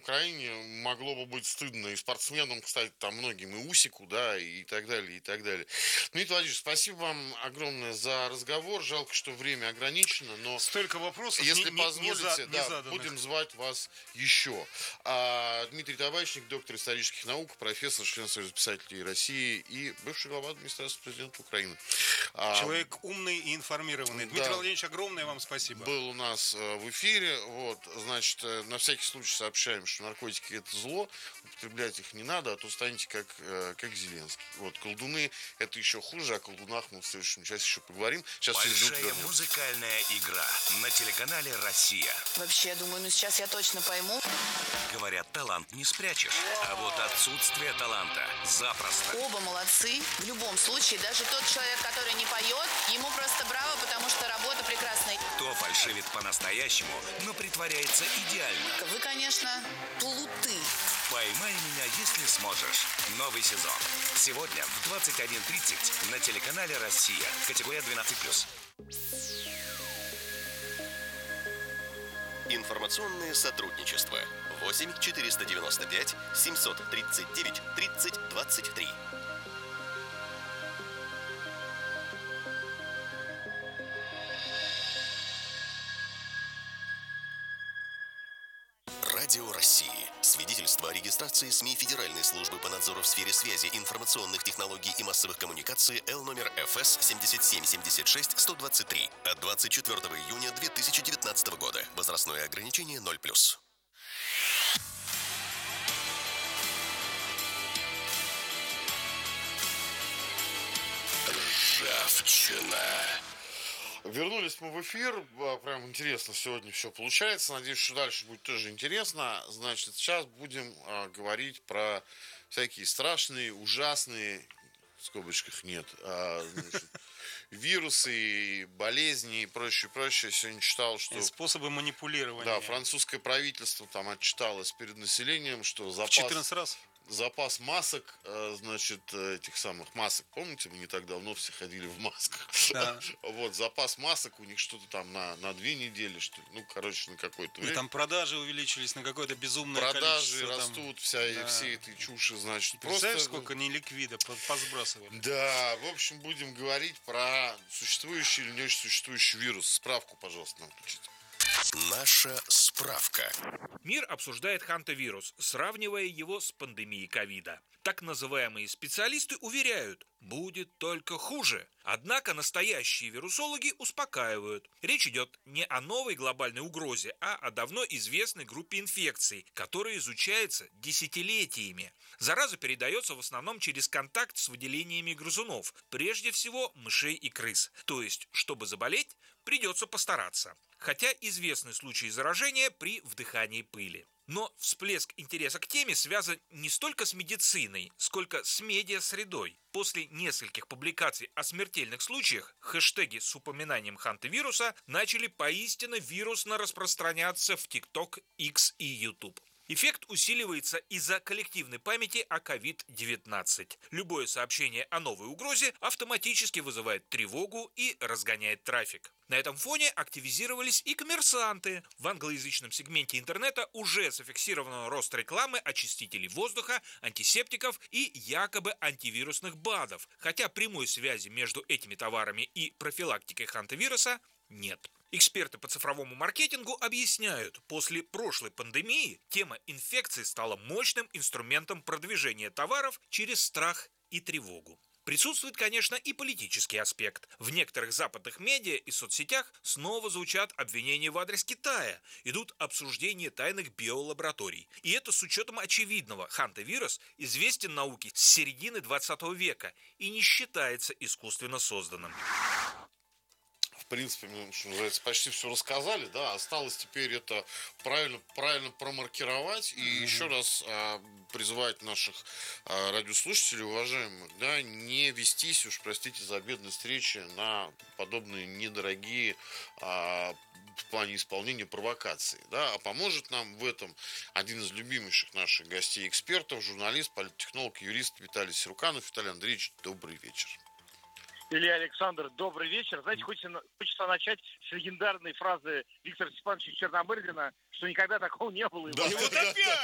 Украине могло бы быть стыдно и спортсменам, кстати, там многим, и Усику, да, и так далее, и так далее. Дмитрий Владимирович, спасибо вам огромное за разговор. Жалко, что время ограничено, но столько вопросов, если позволите, не да, заданных. будем звать вас еще. Дмитрий Табачник, доктор исторических наук, профессор, член Союза писателей России и бывший глава администрации президента Украины. Человек умный и информированный. Да. Дмитрий Владимирович, огромное вам спасибо. Был у нас в эфире. Вот, значит, на всякий случай сообщаем, что наркотики это зло, употреблять их не надо, а то станете как Зеленский. Вот, колдуны это еще хуже, о колдунах мы в следующем часе еще поговорим. Сейчас большая музыкальная игра на телеканале «Россия». Вообще, я думаю, сейчас я точно пойму. Говорят, талант не спрячешь, а вот отсутствие таланта запросто. Оба молодцы. В любом случае, даже тот человек, который не поет, ему просто браво, потому что работа прекрасная. Кто фальшивит по-настоящему, но притворяется идеально. Вы, конечно, плуты. «Поймай меня, если сможешь». Новый сезон. Сегодня в 21:30 на телеканале «Россия». Категория 12+. Информационное сотрудничество. 8 495 739 30 23. Радио России. Свидетельство о регистрации СМИ Федеральной службы по надзору в сфере связи, информационных технологий и массовых коммуникаций Л номер ФС 7776-123 от 24 июня 2019 года. Возрастное ограничение 0+. Ржавчина. Вернулись мы в эфир. Прям интересно сегодня все получается. Надеюсь, что дальше будет тоже интересно. Значит, сейчас будем говорить про всякие страшные, ужасные, в скобочках нет, значит, вирусы, болезни и прочее, прочее. Сегодня читал, что... Способы манипулирования. Да, французское правительство там отчиталось перед населением, что запас... 14 раз? Запас масок, значит, этих самых масок, помните, мы не так давно все ходили в масках. Да. Вот, запас масок у них что-то там на 2 недели, что ли, ну, короче, на какое-то время. И там продажи увеличились на какое-то безумное продажи количество. Растут, там... все этой чуши, значит. Представляешь, просто... сколько неликвида позбрасывали? Да, в общем, будем говорить про существующий или не очень существующий вирус. Справку, пожалуйста, нам включите. Наша справка. Мир обсуждает хантавирус, сравнивая его с пандемией ковида. Так называемые специалисты уверяют, будет только хуже. Однако настоящие вирусологи успокаивают. Речь идет не о новой глобальной угрозе, а о давно известной группе инфекций, которая изучается десятилетиями. Зараза передается в основном через контакт с выделениями грызунов, прежде всего мышей и крыс. То есть, чтобы заболеть, придется постараться. Хотя известны случаи заражения при вдыхании пыли. Но всплеск интереса к теме связан не столько с медициной, сколько с медиасредой. После нескольких публикаций о смертельных случаях хэштеги с упоминанием хантавируса начали поистине вирусно распространяться в TikTok, X и YouTube. Эффект усиливается из-за коллективной памяти о COVID-19. Любое сообщение о новой угрозе автоматически вызывает тревогу и разгоняет трафик. На этом фоне активизировались и коммерсанты. В англоязычном сегменте интернета уже зафиксирован рост рекламы очистителей воздуха, антисептиков и якобы антивирусных БАДов, хотя прямой связи между этими товарами и профилактикой хантавируса нет. Эксперты по цифровому маркетингу объясняют, после прошлой пандемии тема инфекции стала мощным инструментом продвижения товаров через страх и тревогу. Присутствует, конечно, и политический аспект. В некоторых западных медиа и соцсетях снова звучат обвинения в адрес Китая. Идут обсуждения тайных биолабораторий. И это с учетом очевидного. Хантавирус известен науке с середины 20 века и не считается искусственно созданным. В принципе, мы, что называется, почти все рассказали, да, осталось теперь это правильно промаркировать и еще раз призывать наших радиослушателей, уважаемых, да, не вестись, уж простите за бедность речи, на подобные недорогие в плане исполнения провокации, да, а поможет нам в этом один из любимейших наших гостей-экспертов, журналист, политтехнолог, юрист Виталий Сируканов. Виталий Андреевич, добрый вечер. Илья Александр, добрый вечер. Знаете, хочется начать с легендарной фразы Виктора Степановича Черномырдина, что никогда такого не было. Да, и вот опять!